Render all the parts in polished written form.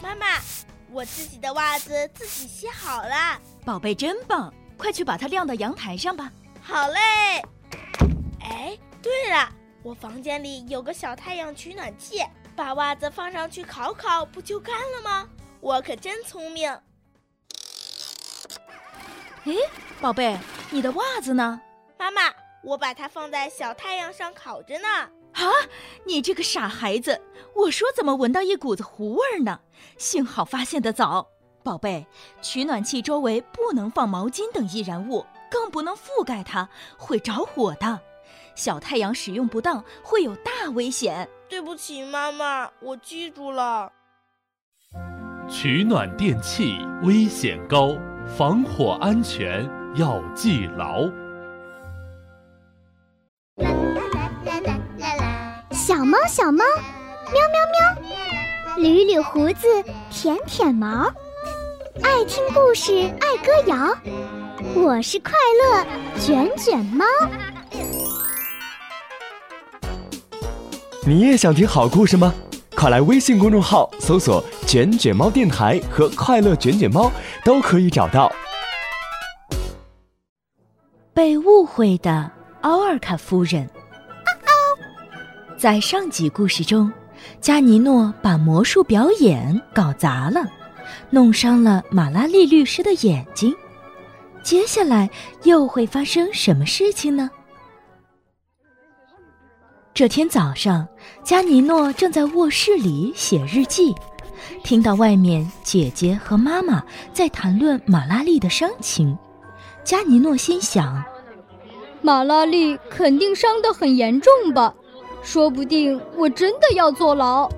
妈妈，我自己的袜子自己洗好了。 宝贝真棒，快去把它晾到阳台上吧。 好嘞。哎，对了，我房间里有个小太阳取暖器，把袜子放上去烤烤，不就干了吗？我可真聪明。 诶，宝贝，你的袜子呢？ 妈妈，我把它放在小太阳上烤着呢。 啊，你这个傻孩子，我说怎么闻到一股子糊味呢？幸好发现得早。宝贝，取暖器周围不能放毛巾等易燃物，更不能覆盖它，会着火的。小太阳使用不当会有大危险。 对不起妈妈，我记住了。 取暖电器危险高，防火安全要记牢。 小猫小猫，喵喵喵，捋捋胡子，舔舔毛，爱听故事，爱歌谣。我是快乐卷卷猫。 你也想听好故事吗？快来微信公众号搜索“卷卷猫电台”和“快乐卷卷猫”，都可以找到。 被误会的奥尔卡夫人。在上集故事中，加尼诺把魔术表演搞砸了，弄伤了马拉利律师的眼睛。接下来又会发生什么事情呢？这天早上，加尼诺正在卧室里写日记，听到外面姐姐和妈妈在谈论马拉利的伤情。加尼诺心想， 马拉利肯定伤得很严重吧，说不定我真的要坐牢。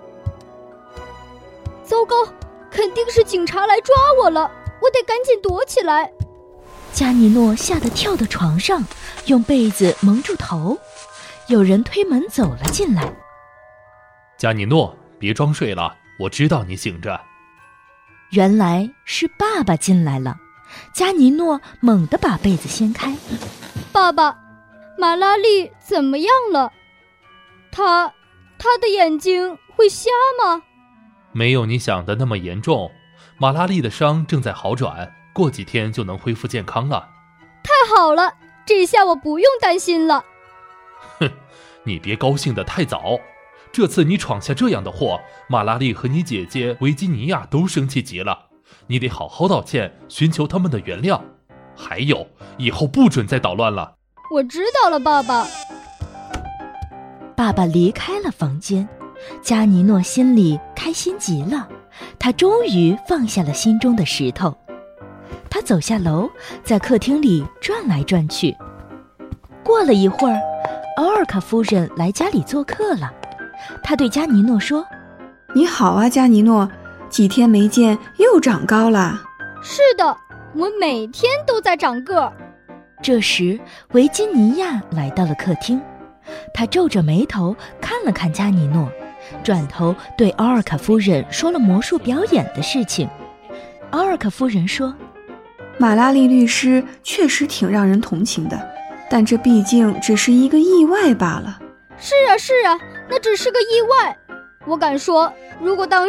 糟糕，肯定是警察来抓我了，我得赶紧躲起来。 加尼诺吓得跳到床上，用被子蒙住头。有人推门走了进来。 加尼诺，别装睡了，我知道你醒着。 原来是爸爸进来了。加尼诺猛地把被子掀开。 爸爸，马拉利怎么样了？他的眼睛会瞎吗？ 没有你想的那么严重，马拉利的伤正在好转，过几天就能恢复健康了。 太好了，这下我不用担心了。 哼，你别高兴得太早。这次你闯下这样的祸，马拉利和你姐姐维吉尼亚都生气极了，你得好好道歉，寻求他们的原谅。还有，以后不准再捣乱了。 我知道了，爸爸。 爸爸离开了房间，加尼诺心里开心极了，他终于放下了心中的石头。他走下楼，在客厅里转来转去。过了一会儿，奥尔卡夫人来家里做客了。她对加尼诺说：“ 你好啊，加尼诺，几天没见又长高了。” 是的，我每天都在长个儿。 这时，维吉尼亚来到了客厅，她皱着眉头看了看加尼诺，转头对奥尔卡夫人说了魔术表演的事情。奥尔卡夫人说：“ 马拉利律师确实挺让人同情的，但这毕竟只是一个意外罢了。” 是啊，那只是个意外。我敢说，如果当